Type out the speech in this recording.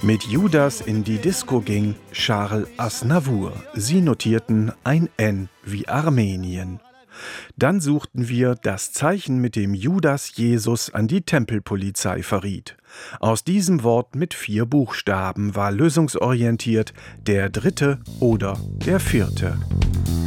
Mit Judas in die Disco ging Charles Aznavour. Sie notierten ein N wie Armenien. Dann suchten wir das Zeichen, mit dem Judas Jesus an die Tempelpolizei verriet. Aus diesem Wort mit 4 Buchstaben war lösungsorientiert der 3. oder der 4.